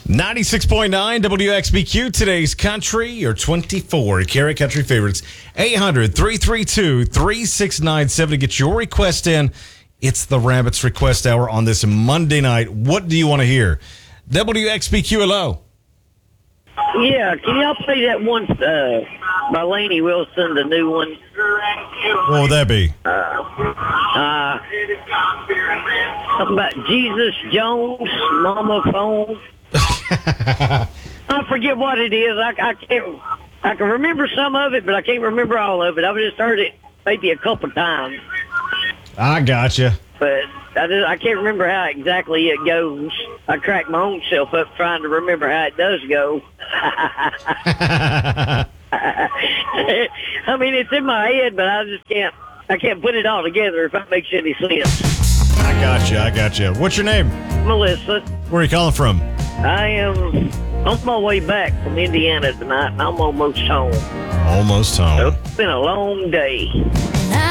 96.9 WXBQ, today's country, your 24 Carrot Country favorites. 800-332-3697 to get your request in. It's the Rabbits Request Hour on this Monday night. What do you want to hear? WXBQ, hello. Yeah, can y'all play that one by Lainey Wilson, the new one? What would that be? Something about Jesus Jones, Mama Phone. I forget what it is. I can remember some of it, but I can't remember all of it. I've just heard it maybe a couple times. I gotcha. But I can't remember how exactly it goes. I crack my own self up trying to remember how it does go. I mean, it's in my head, but I can't put it all together if that makes any sense. I gotcha. What's your name? Melissa. Where are you calling from? I am on my way back from Indiana tonight, and I'm almost home. Almost home. It's been a long day.